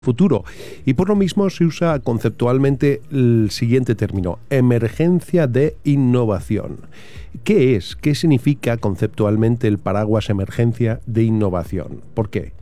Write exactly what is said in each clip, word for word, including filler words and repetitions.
futuro. Y por lo mismo se usa conceptualmente el siguiente término: emergencia de innovación. ¿Qué es? ¿Qué significa conceptualmente el paraguas emergencia de innovación? ¿Por qué?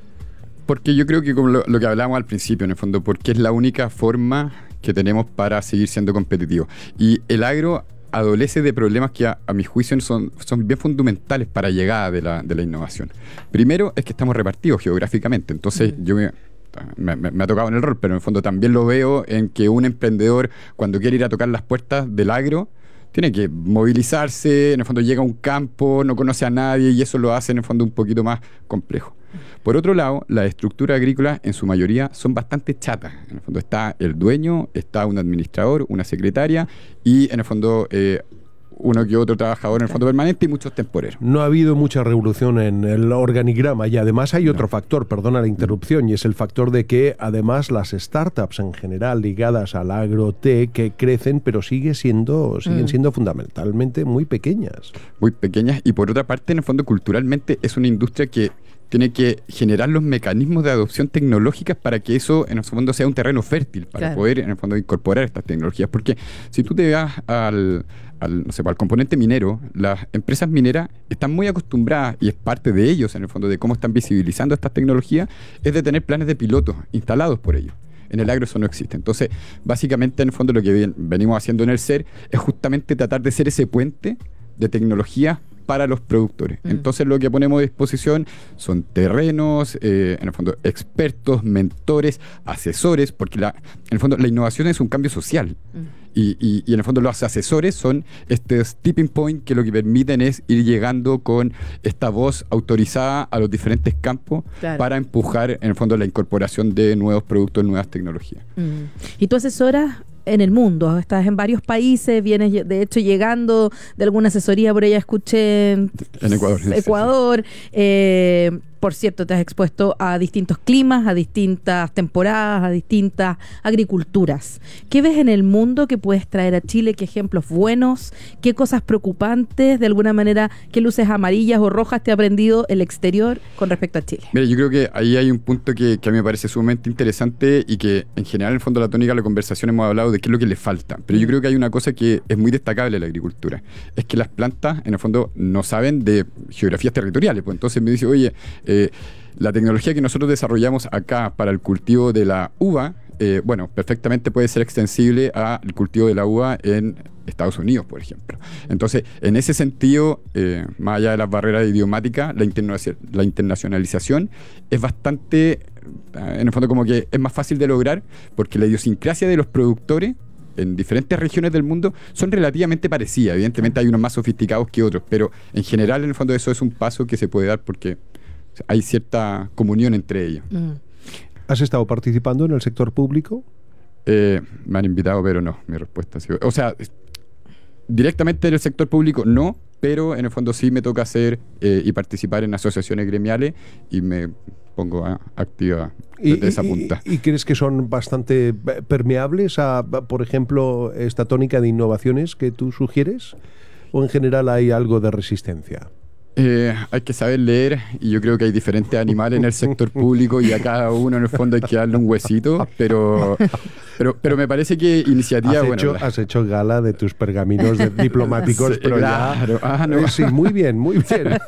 Porque yo creo que como lo, lo que hablábamos al principio, en el fondo, porque es la única forma que tenemos para seguir siendo competitivos. Y el agro adolece de problemas que a, a mi juicio son, son bien fundamentales para llegar de la, de la innovación. Primero es que estamos repartidos geográficamente, entonces mm. yo me... Me, me, me ha tocado en el rol, pero en el fondo también lo veo en que un emprendedor, cuando quiere ir a tocar las puertas del agro, tiene que movilizarse, en el fondo llega a un campo, no conoce a nadie, y eso lo hace en el fondo un poquito más complejo. Por otro lado, las estructuras agrícolas en su mayoría son bastante chatas. En el fondo está el dueño, está un administrador, una secretaria y en el fondo eh, uno que otro trabajador en el fondo permanente y muchos temporeros. No ha habido mucha revolución en el organigrama y además hay otro no. factor, perdona la interrupción, y es el factor de que además las startups en general ligadas al agrotech que crecen, pero sigue siendo, siguen mm. siendo fundamentalmente muy pequeñas. Muy pequeñas y por otra parte en el fondo culturalmente es una industria que tiene que generar los mecanismos de adopción tecnológicas para que eso en el fondo sea un terreno fértil para claro. poder en el fondo incorporar estas tecnologías, porque si tú te vas al, al, no sé, al componente minero, las empresas mineras están muy acostumbradas, y es parte de ellos en el fondo de cómo están visibilizando estas tecnologías, es de tener planes de pilotos instalados por ellos. En el agro eso no existe. Entonces, básicamente en el fondo lo que venimos haciendo en el S E R es justamente tratar de ser ese puente de tecnología para los productores. Mm. Entonces lo que ponemos a disposición son terrenos, eh, en el fondo expertos, mentores, asesores, porque la, en el fondo la innovación es un cambio social. Mm. Y, y, y en el fondo los asesores son este tipping point que lo que permiten es ir llegando con esta voz autorizada a los diferentes campos claro. para empujar en el fondo la incorporación de nuevos productos, nuevas tecnologías. Mm. ¿Y tú asesoras en el mundo? Estás en varios países, vienes de hecho llegando de alguna asesoría por allá, escuché en, en Ecuador. Ecuador. Sí, sí. Eh, por cierto, te has expuesto a distintos climas, a distintas temporadas, a distintas agriculturas. ¿Qué ves en el mundo que puedes traer a Chile? ¿Qué ejemplos buenos? ¿Qué cosas preocupantes? De alguna manera, ¿qué luces amarillas o rojas te ha aprendido el exterior con respecto a Chile? Mira, yo creo que ahí hay un punto que, que a mí me parece sumamente interesante y que en general, en el fondo, la tónica de la conversación hemos hablado de qué es lo que le falta. Pero yo creo que hay una cosa que es muy destacable en la agricultura. Es que las plantas, en el fondo, no saben de geografías territoriales. Pues entonces me dice, oye, eh, la tecnología que nosotros desarrollamos acá para el cultivo de la uva, eh, bueno, perfectamente puede ser extensible al cultivo de la uva en Estados Unidos, por ejemplo. Entonces, en ese sentido, eh, más allá de las barreras idiomáticas, la, interna- la internacionalización es bastante, en el fondo como que es más fácil de lograr, porque la idiosincrasia de los productores en diferentes regiones del mundo son relativamente parecidas. Evidentemente hay unos más sofisticados que otros, pero en general, en el fondo, eso es un paso que se puede dar porque hay cierta comunión entre ellos. Mm. ¿Has estado participando en el sector público? Eh, me han invitado, pero no, mi respuesta ha sido... O sea, directamente en el sector público no, pero en el fondo sí me toca hacer eh, y participar en asociaciones gremiales y me pongo a, activa desde ¿Y, esa y, punta. ¿Y crees que son bastante permeables a, por ejemplo, esta tónica de innovaciones que tú sugieres? ¿O en general hay algo de resistencia? Eh, hay que saber leer y yo creo que hay diferentes animales en el sector público y a cada uno en el fondo hay que darle un huesito, pero pero, pero me parece que iniciativa... Has, bueno, hecho, la... has hecho gala de tus pergaminos de diplomáticos, sí, pero claro. ya... Ah, no. Sí, muy bien, muy bien.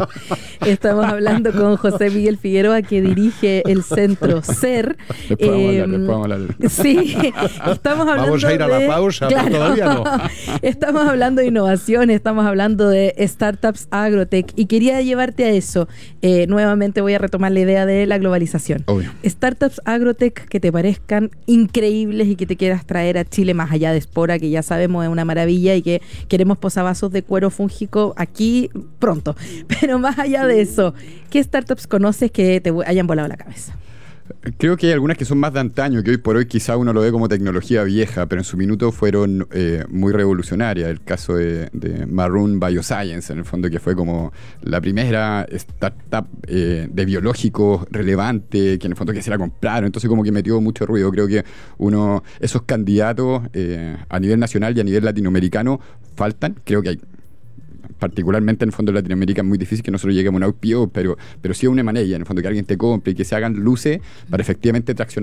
Estamos hablando con José Miguel Figueroa, que dirige el centro S E R. Después vamos a hablar, después vamos a hablar. Sí, estamos hablando Vamos a ir a la de, pausa, claro, pero todavía no. Estamos hablando de innovación, estamos hablando de startups agrotech y quería llevarte a eso. Eh, nuevamente voy a retomar la idea de la globalización. Obvio. Startups agrotech que te parezcan increíbles y que te quieras traer a Chile, más allá de Espora, que ya sabemos es una maravilla y que queremos posavasos de cuero fúngico aquí pronto. Pero más allá de eso, ¿qué startups conoces que te hayan volado la cabeza? Creo que hay algunas que son más de antaño, que hoy por hoy quizá uno lo ve como tecnología vieja, pero en su minuto fueron eh, muy revolucionarias. El caso de, de Maroon Bioscience, en el fondo, que fue como la primera startup eh, de biológicos relevante, que en el fondo que se la compraron, entonces como que metió mucho ruido. Creo que uno, esos candidatos eh, a nivel nacional y a nivel latinoamericano faltan. Creo que hay particularmente en el fondo de Latinoamérica es muy difícil que nosotros lleguemos a un I P O, pero, pero sí a una manera, en el fondo que alguien te compre y que se hagan luces para efectivamente traccionar